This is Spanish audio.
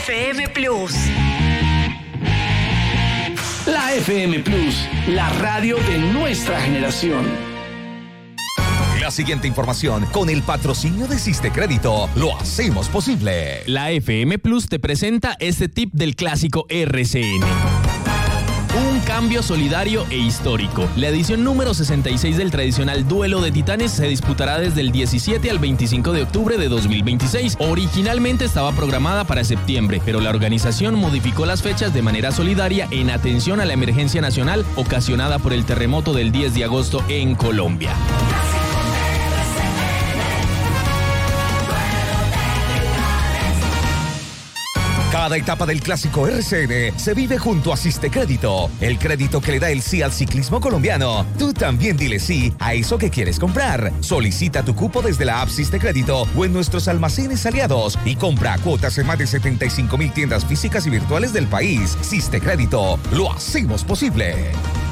FM Plus. La FM Plus, la radio de nuestra generación. La siguiente información, con el patrocinio de Siste Crédito, lo hacemos posible. La FM Plus te presenta este tip del clásico RCN. Un cambio solidario e histórico. La edición número 66 del tradicional Duelo de Titanes se disputará desde el 17 al 25 de octubre de 2026. Originalmente estaba programada para septiembre, pero la organización modificó las fechas de manera solidaria en atención a la emergencia nacional ocasionada por el terremoto del 10 de agosto en Colombia. Cada etapa del clásico RCN se vive junto a Siste Crédito, el crédito que le da el sí al ciclismo colombiano. Tú también dile sí a eso que quieres comprar. Solicita tu cupo desde la app Siste Crédito o en nuestros almacenes aliados y compra cuotas en más de 75,000 tiendas físicas y virtuales del país. Siste Crédito, lo hacemos posible.